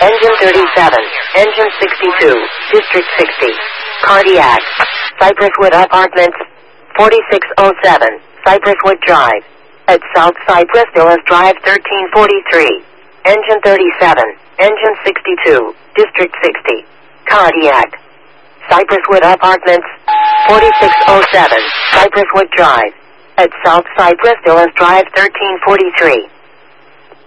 Engine 37, Engine 62, District 60, Cardiac, Cypresswood Apartments, 4607, Cypresswood Drive, at South Cypress Villas Drive 1343, Engine 37, Engine 62, District 60, Cardiac, Cypresswood Apartments, 4607, Cypresswood Drive, at South Cypress Villas Drive 1343.